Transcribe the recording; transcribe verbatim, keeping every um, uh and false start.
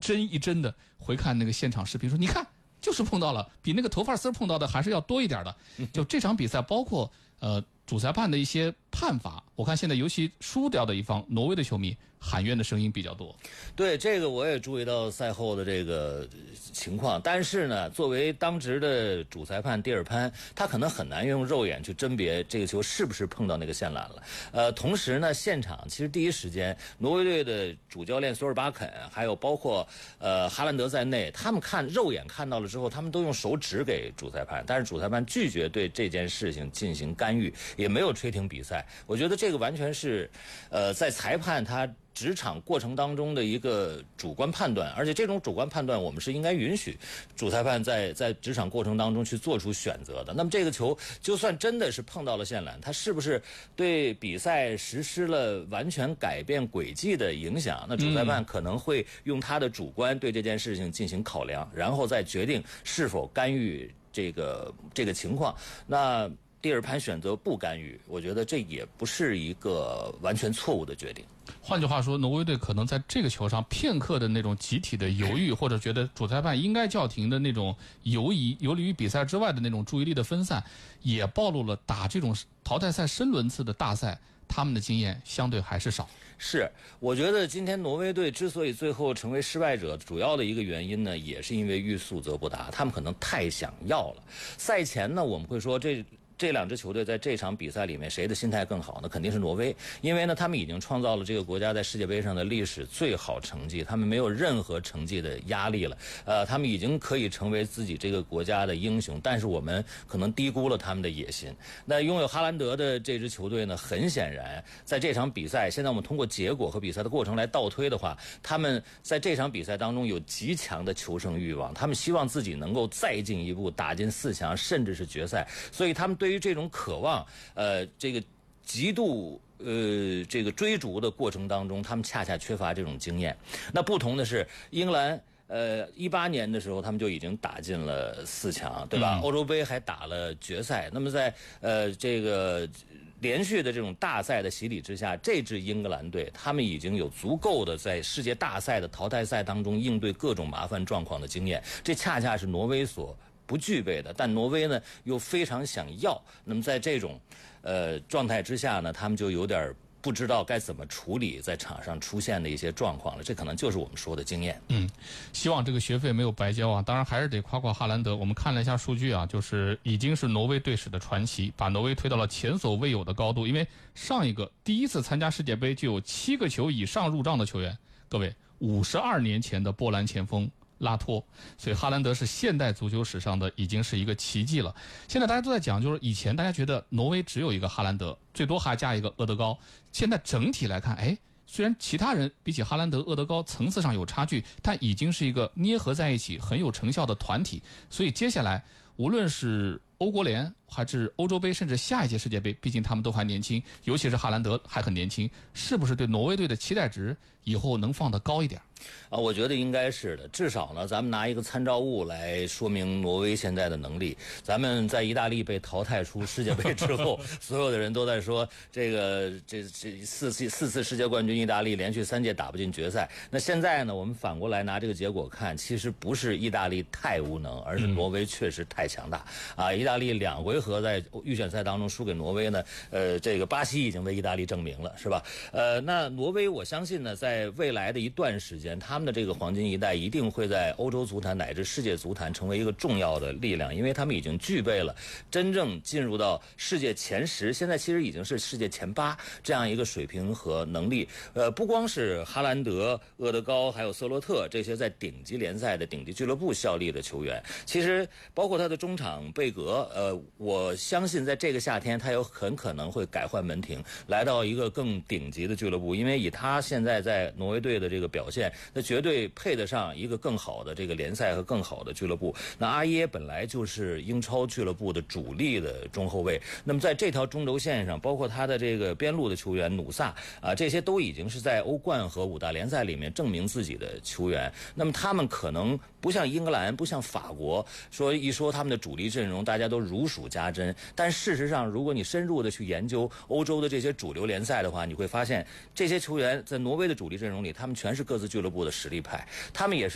帧一帧的回看那个现场视频，说你看就是碰到了，比那个头发丝碰到的还是要多一点的。就这场比赛，包括呃主裁判的一些判罚，我看现在尤其输掉的一方挪威的球迷喊冤的声音比较多。 对，这个我也注意到赛后的这个情况，但是呢，作为当值的主裁判蒂尔潘，他可能很难用肉眼去甄别这个球是不是碰到那个线缆了。呃，同时呢，现场其实第一时间，挪威队的主教练索尔巴肯，还有包括呃哈兰德在内，他们看肉眼看到了之后，他们都用手指给主裁判，但是主裁判拒绝对这件事情进行干预，也没有吹停比赛。我觉得这个完全是，呃，在裁判他执场过程当中的一个主观判断，而且这种主观判断我们是应该允许主裁判在在执场过程当中去做出选择的。那么这个球就算真的是碰到了线缆，它是不是对比赛实施了完全改变轨迹的影响？那主裁判可能会用他的主观对这件事情进行考量，然后再决定是否干预这个这个情况。那蒂尔潘选择不干预，我觉得这也不是一个完全错误的决定。 换句话说，挪威队可能在这个球上片刻的那种集体的犹豫，或者觉得主裁判应该叫停的那种游移，游离于比赛之外的那种注意力的分散，也暴露了打这种淘汰赛深轮次的大赛，他们的经验相对还是少。 是，我觉得今天挪威队之所以最后成为失败者，主要的一个原因呢，也是因为欲速则不达，他们可能太想要了。赛前呢，我们会说这。这两支球队在这场比赛里面谁的心态更好呢？肯定是挪威，因为呢他们已经创造了这个国家在世界杯上的历史最好成绩，他们没有任何成绩的压力了，呃，他们已经可以成为自己这个国家的英雄，但是我们可能低估了他们的野心。那拥有哈兰德的这支球队呢，很显然在这场比赛，现在我们通过结果和比赛的过程来倒推的话，他们在这场比赛当中有极强的求胜欲望，他们希望自己能够再进一步打进四强，甚至是决赛，所以他们对对于这种渴望，呃，这个极度呃这个追逐的过程当中，他们恰恰缺乏这种经验。那不同的是，英格兰呃一八年的时候，他们就已经打进了四强，对吧？嗯、欧洲杯还打了决赛。那么在呃这个连续的这种大赛的洗礼之下，这支英格兰队他们已经有足够的在世界大赛的淘汰赛当中应对各种麻烦状况的经验，这恰恰是挪威所不具备的，但挪威呢又非常想要。那么在这种呃状态之下呢，他们就有点不知道该怎么处理在场上出现的一些状况了。这可能就是我们说的经验。 嗯，希望这个学费没有白交啊。当然还是得夸夸哈兰德。我们看了一下数据啊，就是已经是挪威队史的传奇，把挪威推到了前所未有的高度。因为上一个第一次参加世界杯就有七个球以上入账的球员，各位，五十二年前的波兰前锋拉托，所以哈兰德是现代足球史上的已经是一个奇迹了。现在大家都在讲，就是以前大家觉得挪威只有一个哈兰德，最多还加一个厄德高。现在整体来看，哎，虽然其他人比起哈兰德、厄德高层次上有差距，但已经是一个捏合在一起很有成效的团体。所以接下来无论是欧国联还是欧洲杯，甚至下一届世界杯，毕竟他们都还年轻，尤其是哈兰德还很年轻，是不是对挪威队的期待值以后能放得高一点？ 啊，我觉得应该是的。至少呢，咱们拿一个参照物来说明挪威现在的能力。咱们在意大利被淘汰出世界杯之后，所有的人都在说这个这这四次四次世界冠军意大利连续三届打不进决赛。那现在呢，我们反过来拿这个结果看，其实不是意大利太无能，而是挪威确实太强大。啊，意大利两回合在预选赛当中输给挪威呢，呃，这个巴西已经为意大利证明了，是吧？呃，那挪威我相信呢，在未来的一段时间，他们的这个黄金一代一定会在欧洲足坛乃至世界足坛成为一个重要的力量，因为他们已经具备了真正进入到世界前十，现在其实已经是世界前八这样一个水平和能力。呃，不光是哈兰德、厄德高还有瑟洛特这些在顶级联赛的顶级俱乐部效力的球员，其实包括他的中场贝格，呃，我相信在这个夏天他有很可能会改换门庭，来到一个更顶级的俱乐部，因为以他现在在挪威队的这个表现，那绝对配得上一个更好的这个联赛和更好的俱乐部。那阿耶本来就是英超俱乐部的主力的中后卫，那么在这条中轴线上，包括他的这个边路的球员努萨啊，这些都已经是在欧冠和五大联赛里面证明自己的球员。那么他们可能不像英格兰，不像法国，说一说他们的主力阵容大家都如数家珍，但事实上如果你深入的去研究欧洲的这些主流联赛的话，你会发现这些球员在挪威的主力阵容里，他们全是各自俱乐部的实力派，他们也是